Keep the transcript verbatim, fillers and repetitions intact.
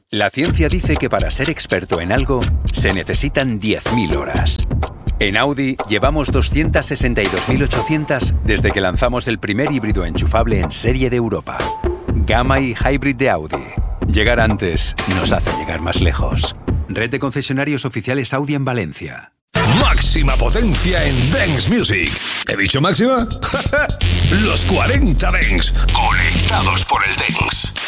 La ciencia dice que para ser experto en algo se necesitan diez mil horas. En Audi llevamos doscientas sesenta y dos mil ochocientas desde que lanzamos el primer híbrido enchufable en serie de Europa. Gamma y Hybrid de Audi. Llegar antes nos hace llegar más lejos. Red de concesionarios oficiales Audi en Valencia. Máxima potencia en Dance Music. ¿He dicho máxima? Los cuarenta Dance. Conectados por el Dance.